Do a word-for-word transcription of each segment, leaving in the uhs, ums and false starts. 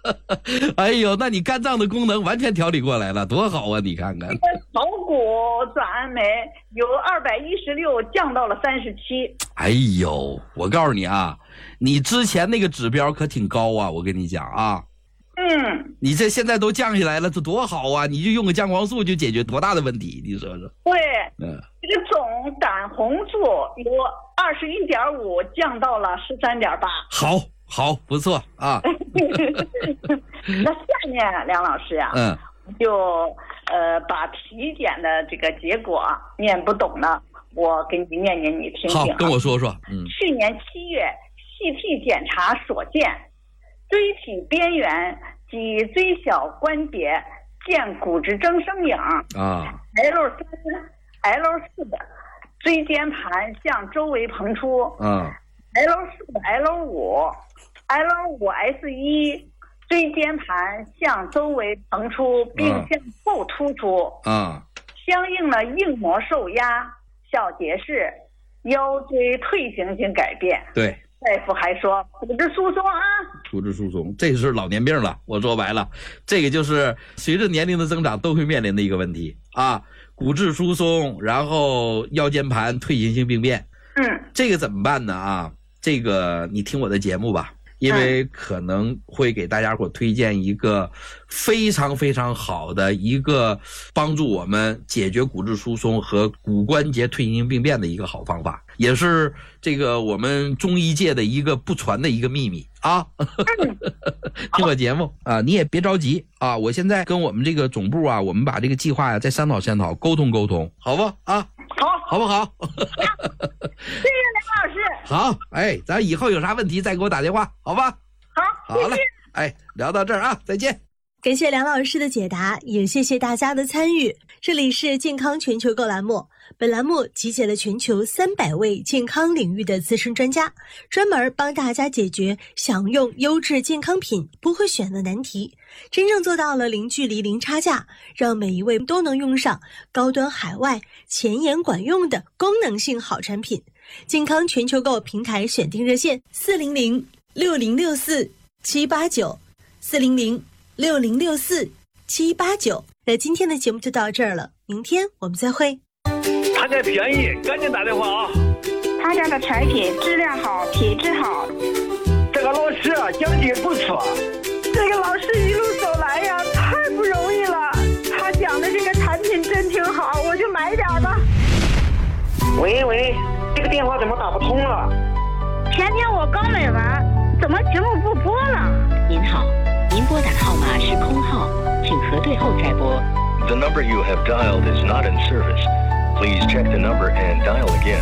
哎呦，那你肝脏的功能完全调理过来了，多好啊！你看看， 炒股转酶由二百一十六降到了三十七。 哎呦，我告诉你啊，你之前那个指标可挺高啊，我跟你讲啊。 嗯， 你这现在都降下来了，这多好啊！你就用个姜黄素就解决多大的问题，你说说？ 对， 嗯， 这个总胆红素由二十一点五降到了十三点八。 好，好，不错啊。 那下面梁老师呀、啊， 嗯， 就呃把体检的这个结果念不懂的，我给你念念，你听听、啊。 好，跟我说说。嗯， 去年七月细体检查所见。椎体边缘及椎小关节见骨质增生影啊 ，L 三、L 四的椎间盘向周围膨出， 啊 ，L 四、L 五、L 五 S 一椎间盘向周围膨出并向后突出， 啊， 相应的硬膜受压、小结石、腰椎退行性改变。 对。 大夫还说骨质疏松啊， 骨质疏松，这是老年病了。我说白了，这个就是随着年龄的增长都会面临的一个问题啊，骨质疏松，然后腰间盘退行性病变。 嗯， 这个怎么办呢？啊，这个你听我的节目吧，因为可能会给大家伙推荐一个非常非常好的一个帮助我们解决骨质疏松和骨关节退行性病变的一个好方法，也是这个我们中医界的一个不传的一个秘密啊。听我节目啊，你也别着急啊，我现在跟我们这个总部啊，我们把这个计划呀再商讨商讨，沟通沟通，好不啊？ 好， 好不好？ 谢谢梁老师。 好，哎，咱以后有啥问题再给我打电话，好吧？ 好， 好了，哎，聊到这儿啊，再见。 感谢梁老师的解答，也谢谢大家的参与。这里是健康全球购栏目，本栏目集结了全球三百位健康领域的资深专家，专门帮大家解决想用优质健康品不会选的难题，真正做到了零距离、零差价，让每一位都能用上高端海外、前沿管用的功能性好产品。健康全球购平台选定热线：四零零六零六四七八九，四零零六零六四七八九。那今天的节目就到这儿了，明天我们再会。 他家便宜，赶紧打电话啊！ 他家的产品质量好，品质好。 这个老师啊，讲的不错。 这个老师一路走来呀，太不容易了。他讲的这个产品真挺好，我就买点吧。 喂喂，这个电话怎么打不通了？ 前天我刚买完，怎么节目不播了？ 您好，您拨打的号码是空号，请核对后再拨。 The number you have dialed is not in service. Please check the number and dial again.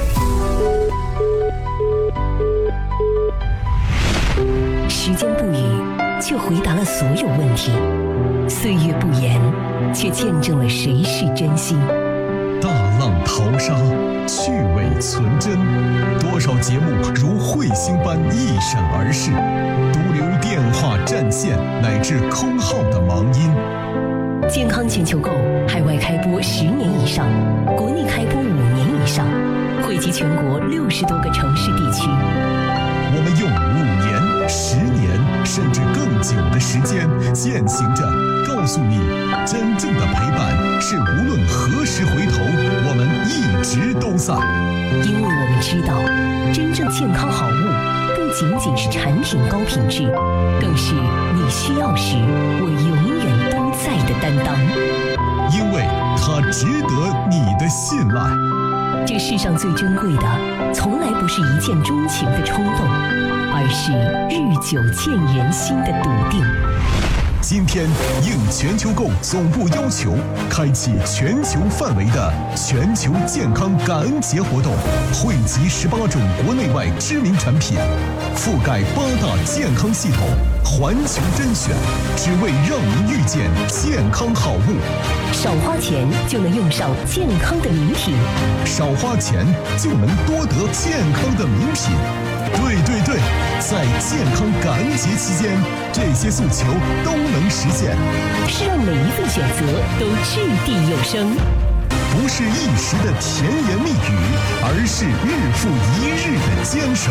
时间不语，却回答了所有问题；岁月不言，却见证了谁是真心。 大浪淘沙，趣味存真，多少节目如彗星般一闪而逝，独留电话占线乃至空号的忙音。 健康全球购海外开播十年以上，国内开播五年以上，惠及全国六十多个城市地区。 我们用五年、十年甚至更久的时间践行着，告诉你，真正的陪伴是无论何时回头，我们一直都在。 因为我们知道，真正健康好物不仅仅是产品高品质，更是你需要时我永远都在的担当。 因为它值得你的信赖。 这世上最珍贵的，从来不是一见钟情的冲动，而是日久见人心的笃定。 今天应全球购总部要求，开启全球范围的全球健康感恩节活动，汇集十八种国内外知名产品，覆盖八大健康系统，环球甄选，只为让您遇见健康好物。 少花钱就能用上健康的名品， 少花钱就能多得健康的名品。对对对，在健康感恩节期间，这些诉求都能实现， 是让每一份选择都掷地有声， 不是一时的甜言蜜语，而是日复一日的坚守。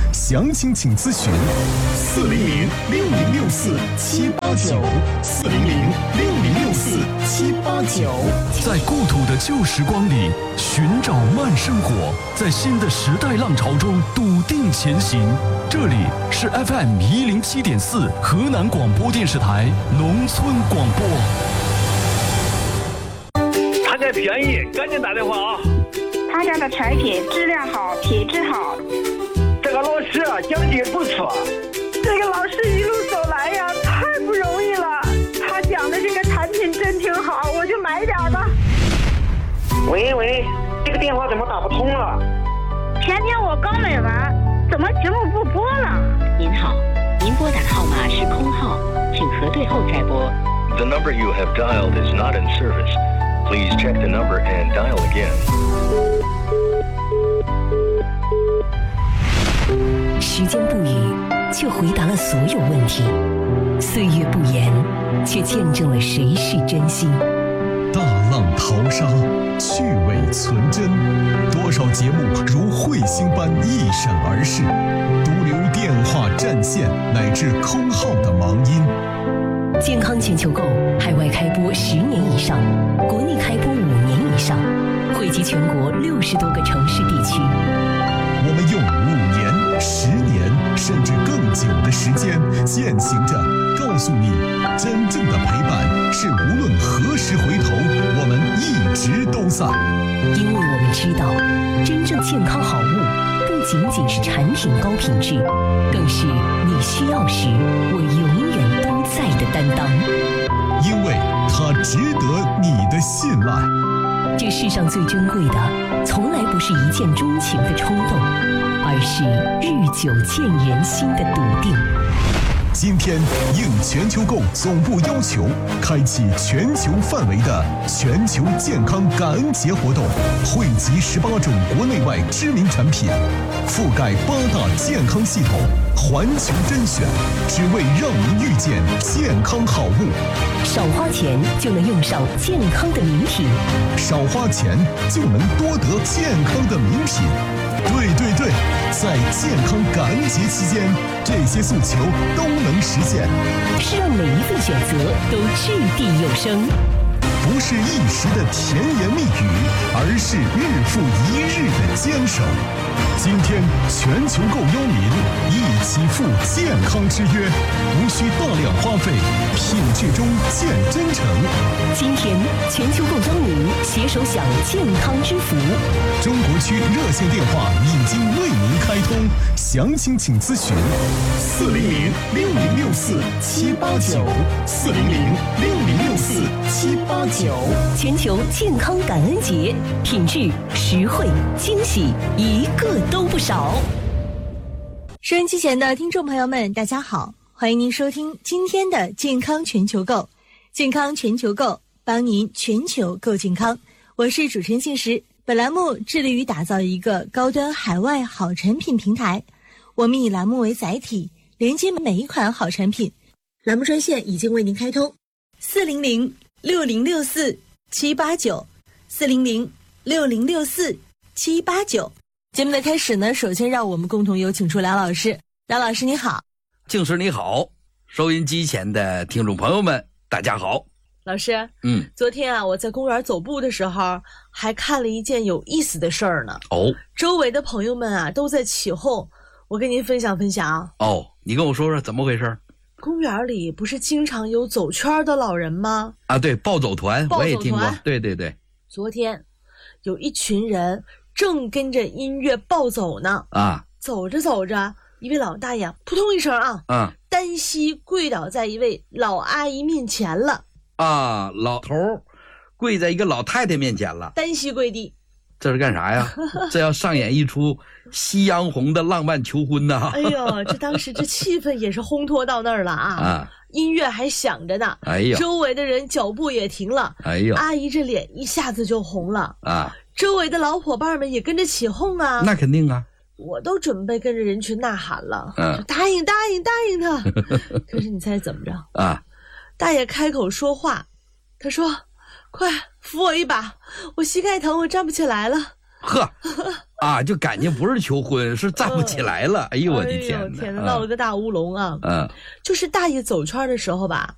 详情请咨询四零零六零六四七八九四零零六零六四七八九。 在故土的旧时光里寻找慢生活，在新的时代浪潮中笃定前行。这里是 F M 一零七点四河南广播电视台农村广播。 他家便宜，赶紧打电话啊！ 他家的产品质量好，品质好。 这个老师啊，讲解不错。 这个老师一路走来呀，太不容易了。他讲的这个产品真挺好，我就买点吧。 喂喂，这个电话怎么打不通了？ 前天我刚买完，怎么节目不播了？ 您好，您拨打的号码是空号，请核对后再拨。 The number you have dialed is not in service. Please check the number and dial again. 时间不语，却回答了所有问题；岁月不言，却见证了谁是真心。 大浪淘沙，去伪存真，多少节目如彗星般一闪而逝，独留电话占线乃至空号的忙音。 健康全球购海外开播十年以上，国内开播五年以上，惠及全国六十多个城市地区。 我们用五年、十年甚至更久的时间践行着，告诉你，真正的陪伴是无论何时回头，我们一直都在。 因为我们知道，真正健康好物不仅仅是产品高品质，更是你需要时我永远都在的担当。 因为它值得你的信赖。 这世上最珍贵的，从来不是一见钟情的冲动，而是日久见人心的笃定。 今天应全球购总部要求，开启全球范围的全球健康感恩节活动，汇集十八种国内外知名产品，覆盖八大健康系统，环球甄选，只为让您遇见健康好物。 少花钱就能用上健康的名品， 少花钱就能多得健康的名品。对对对，在健康感恩节期间，这些诉求都能实现， 是让每一份选择都掷地有声， 不是一时的甜言蜜语，而是日复一日的坚守。今天全球购邀您一起赴健康之约，无需大量花费，品质中见真诚。 今天全球购邀您携手享健康之福。 中国区热线电话已经为您开通，详情请咨询四零零六零六四七八九四零零六零六四七八九。 全球健康感恩节，品质、实惠、惊喜，一个都不少。 收音机前的听众朋友们，大家好，欢迎您收听今天的健康全球购。健康全球购，帮您全球购健康。我是主持人信实。本栏目致力于打造一个高端海外好产品平台，我们以栏目为载体，连接每一款好产品。栏目专线已经为您开通，四零零六零六四七八九，四零零六零六四七八九。节目的开始呢，首先让我们共同有请出梁老师。梁老师你好。 静师你好，收音机前的听众朋友们大家好。 老师， 嗯， 昨天啊，我在公园走步的时候，还看了一件有意思的事儿呢。 哦， 周围的朋友们啊，都在起哄，我跟您分享分享。 哦，你跟我说说怎么回事？ 公园里不是经常有走圈的老人吗？ 啊，对，暴走团，我也听过。对对对， 昨天有一群人正跟着音乐暴走呢。 啊， 走着走着，一位老大爷扑通一声啊， 嗯， 单膝跪倒在一位老阿姨面前了。 啊，老头跪在一个老太太面前了， 单膝跪地， 这是干啥呀？这要上演一出夕阳红的浪漫求婚呐！ 哎呦，这当时这气氛也是烘托到那儿了啊！啊，音乐还响着呢， 哎呦， 周围的人脚步也停了， 哎呦， 阿姨这脸一下子就红了啊！ 周围的老伙伴们也跟着起哄啊， 那肯定啊！ 我都准备跟着人群呐喊了， 嗯， 答应答应答应他。可是你猜怎么着啊？大爷开口说话，他说：“快扶我一把，我膝盖疼，我站不起来了。” 呵。啊，就感觉不是求婚，是站不起来了。哎呦，我的天哪！ 天哪，闹了个大乌龙啊！ 嗯， 就是大爷走圈的时候吧，